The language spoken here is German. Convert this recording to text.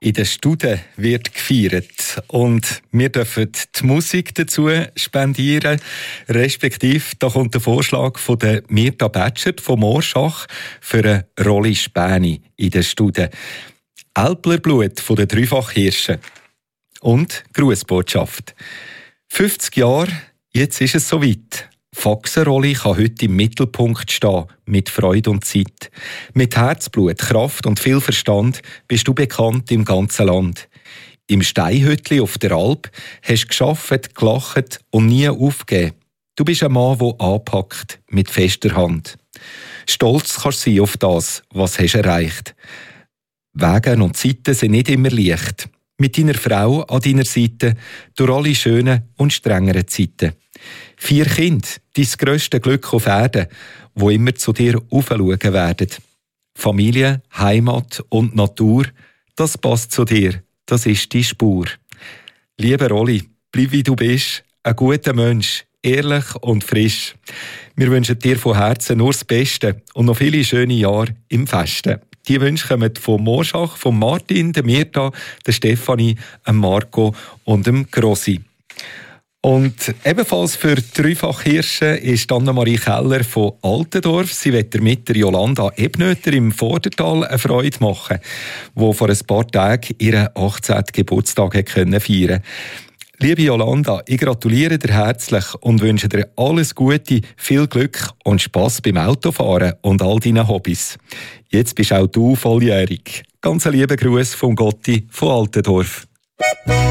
In der Stude wird gefeiert und wir dürfen die Musik dazu spendieren, respektive da kommt der Vorschlag von der Mirta Batschert von Morschach für eine Rolli Späni in der Stude. Älplerblut von den Dreifachhirschen und Grußbotschaft. 50 Jahre, jetzt ist es soweit. Faxenrolli kann heute im Mittelpunkt stehen, mit Freude und Zeit. Mit Herzblut, Kraft und viel Verstand bist du bekannt im ganzen Land. Im Steinhütli auf der Alp hast du gearbeitet, gelacht und nie aufgegeben. Du bist ein Mann, der anpackt, mit fester Hand. Stolz kannst du sein auf das, was du erreicht. Wege und Zeiten sind nicht immer leicht. Mit deiner Frau an deiner Seite durch alle schönen und strengeren Zeiten. 4 Kinder, dein grösste Glück auf Erden, wo immer zu dir aufschauen werden. Familie, Heimat und Natur, das passt zu dir, das ist die Spur. Lieber Rolli, bleib wie du bist, ein guter Mensch, ehrlich und frisch. Wir wünschen dir von Herzen nur das Beste und noch viele schöne Jahre im Festen. Die Wünsche kommen von Morschach, von Martin, der Mirta, der Stefanie, dem Marco und dem Grossi. Und ebenfalls für Dreifachhirsche ist Anna-Marie Keller von Altendorf. Sie wird mit der Jolanda Ebnöter im Vordertal eine Freude machen, die vor ein paar Tagen ihren 18. Geburtstag feiern konnte. Liebe Jolanda, ich gratuliere dir herzlich und wünsche dir alles Gute, viel Glück und Spass beim Autofahren und all deinen Hobbys. Jetzt bist auch du volljährig. Ganz ein lieber Gruß von Gotti von Altendorf.